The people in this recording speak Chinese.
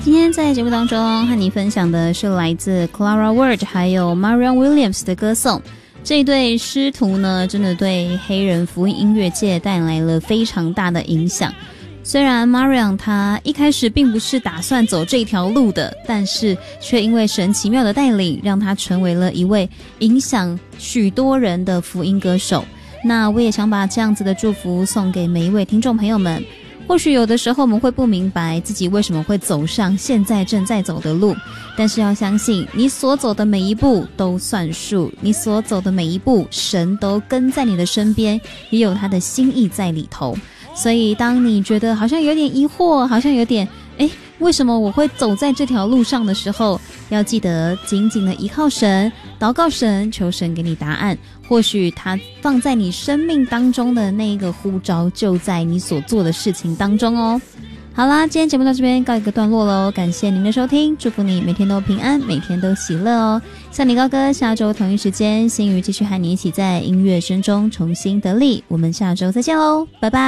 今天在节目当中和你分享的是来自 Clara Ward 还有 Marianne Williams 的歌颂。这一对师徒呢，真的对黑人福音音乐界带来了非常大的影响。虽然 Marianne 她一开始并不是打算走这条路的，但是却因为神奇妙的带领，让她成为了一位影响许多人的福音歌手。那我也想把这样子的祝福送给每一位听众朋友们。或许有的时候我们会不明白自己为什么会走上现在正在走的路，但是要相信你所走的每一步都算数，你所走的每一步神都跟在你的身边，也有他的心意在里头。所以当你觉得好像有点疑惑，好像有点为什么我会走在这条路上的时候，要记得紧紧的依靠神，祷告神，求神给你答案。或许他放在你生命当中的那一个呼召，就在你所做的事情当中哦。好啦，今天节目到这边告一个段落咯，感谢您的收听，祝福你每天都平安，每天都喜乐哦。向你高歌，下周同一时间，心瑜继续和你一起在音乐声中重新得力，我们下周再见咯，拜拜。